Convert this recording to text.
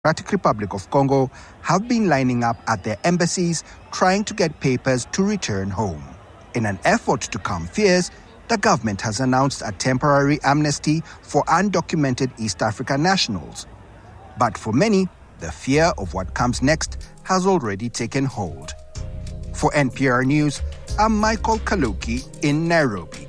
Democratic Republic of Congo have been lining up at their embassies trying to get papers to return home. In an effort to calm fears, the government has announced a temporary amnesty for undocumented East African nationals. But for many, the fear of what comes next has already taken hold. For NPR News, I'm Michael Kaluki in Nairobi.